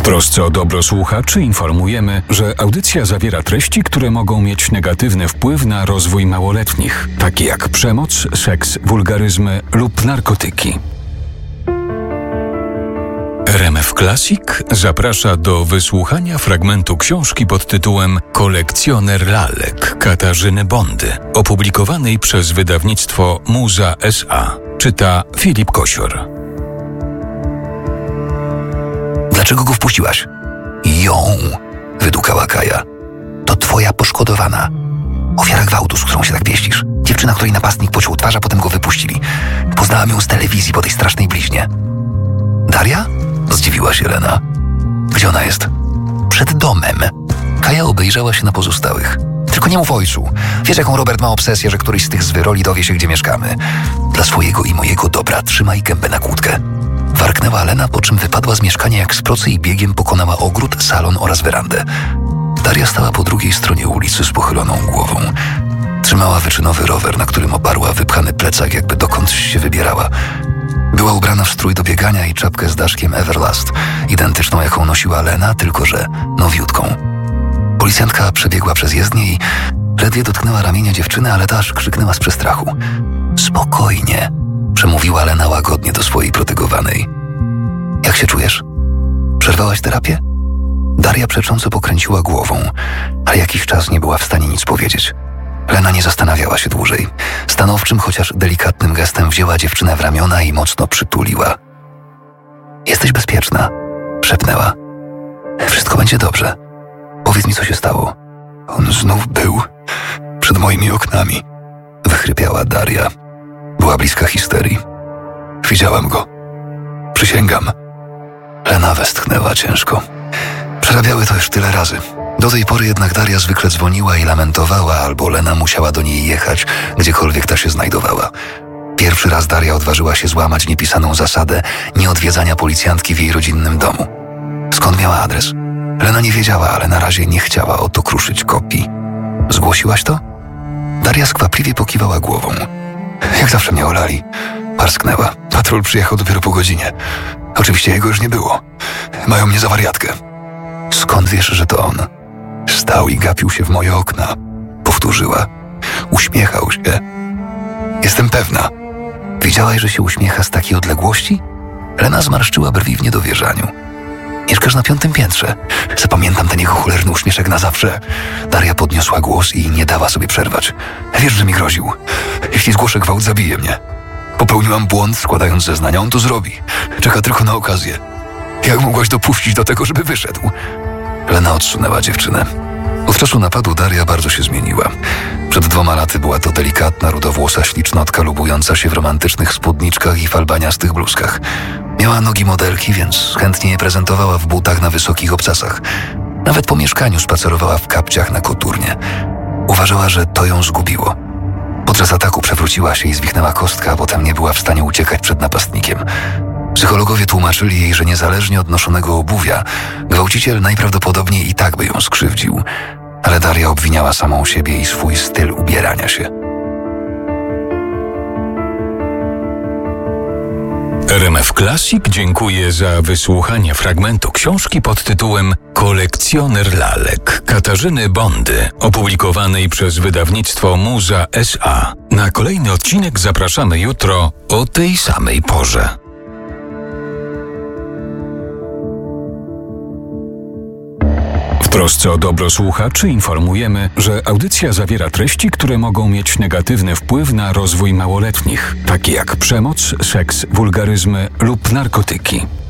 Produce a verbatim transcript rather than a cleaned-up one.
trosce o dobro słuchaczy informujemy, że audycja zawiera treści, które mogą mieć negatywny wpływ na rozwój małoletnich, takie jak przemoc, seks, wulgaryzmy lub narkotyki. R M F Classic zaprasza do wysłuchania fragmentu książki pod tytułem Kolekcjoner lalek Katarzyny Bondy, opublikowanej przez wydawnictwo Muza S A. Czyta Filip Kosior. Dlaczego go wpuściłaś? Ją, wydukała Kaja. To twoja poszkodowana. Ofiara gwałtu, z którą się tak pieścisz. Dziewczyna, której napastnik pociął twarz, a potem go wypuścili. Poznałam ją z telewizji po tej strasznej bliźnie. Daria? Zdziwiła się Lena. Gdzie ona jest? Przed domem. Kaja obejrzała się na pozostałych. Tylko nie mów ojcu. Wiesz, jaką Robert ma obsesję, że któryś z tych zwyroli dowie się, gdzie mieszkamy. Dla swojego i mojego dobra trzymaj gębę na kłódkę. Warknęła Lena, po czym wypadła z mieszkania jak z procy i biegiem pokonała ogród, salon oraz werandę. Daria stała po drugiej stronie ulicy z pochyloną głową. Trzymała wyczynowy rower, na którym oparła wypchany plecak, jakby dokądś się wybierała. Była ubrana w strój do biegania i czapkę z daszkiem Everlast, identyczną jaką nosiła Lena, tylko że nowiutką. Policjantka przebiegła przez jezdnię i ledwie dotknęła ramienia dziewczyny, ale ta aż krzyknęła z przestrachu. Spokojnie, przemówiła Lena łagodnie do swojej protegowanej. Jak się czujesz? Przerwałaś terapię? Daria przecząco pokręciła głową, ale jakiś czas nie była w stanie nic powiedzieć. Lena nie zastanawiała się dłużej. Stanowczym, chociaż delikatnym gestem wzięła dziewczynę w ramiona i mocno przytuliła. Jesteś bezpieczna, szepnęła. Wszystko będzie dobrze. Powiedz mi, co się stało. On znów był przed moimi oknami, wychrypiała Daria. Była bliska histerii. Widziałam go. Przysięgam. Lena westchnęła ciężko. Przerabiały to już tyle razy. Do tej pory jednak Daria zwykle dzwoniła i lamentowała, albo Lena musiała do niej jechać, gdziekolwiek ta się znajdowała. Pierwszy raz Daria odważyła się złamać niepisaną zasadę nieodwiedzania policjantki w jej rodzinnym domu. Skąd miała adres? Lena nie wiedziała, ale na razie nie chciała o to kruszyć kopii. Zgłosiłaś to? Daria skwapliwie pokiwała głową. Jak zawsze mnie olali. Parsknęła. Patrol przyjechał dopiero po godzinie. Oczywiście jego już nie było. Mają mnie za wariatkę. Skąd wiesz, że to on? Stał i gapił się w moje okna. Powtórzyła. Uśmiechał się. Jestem pewna. Widziałaś, że się uśmiecha z takiej odległości? Lena zmarszczyła brwi w niedowierzaniu. Mieszkasz na piątym piętrze. Zapamiętam ten jego cholerny uśmieszek na zawsze. Daria podniosła głos i nie dała sobie przerwać. Wiesz, że mi groził. Jeśli zgłoszę gwałt, zabije mnie. Popełniłam błąd, składając zeznania. On to zrobi. Czeka tylko na okazję. Jak mogłaś dopuścić do tego, żeby wyszedł? Lena odsunęła dziewczynę. Od czasu napadu Daria bardzo się zmieniła. Przed dwoma laty była to delikatna, rudowłosa ślicznotka lubująca się w romantycznych spódniczkach i falbaniastych bluzkach. Miała nogi modelki, więc chętnie je prezentowała w butach na wysokich obcasach. Nawet po mieszkaniu spacerowała w kapciach na koturnie. Uważała, że to ją zgubiło. Podczas ataku przewróciła się i zwichnęła kostka, a potem nie była w stanie uciekać przed napastnikiem. Psychologowie tłumaczyli jej, że niezależnie od noszonego obuwia, gwałciciel najprawdopodobniej i tak by ją skrzywdził, ale Daria obwiniała samą siebie i swój styl ubierania się. R M F Classic dziękuję za wysłuchanie fragmentu książki pod tytułem Kolekcjoner lalek Katarzyny Bondy, opublikowanej przez wydawnictwo Muza S A. Na kolejny odcinek zapraszamy jutro o tej samej porze. W trosce o dobro słuchaczy informujemy, że audycja zawiera treści, które mogą mieć negatywny wpływ na rozwój małoletnich, takie jak przemoc, seks, wulgaryzmy lub narkotyki.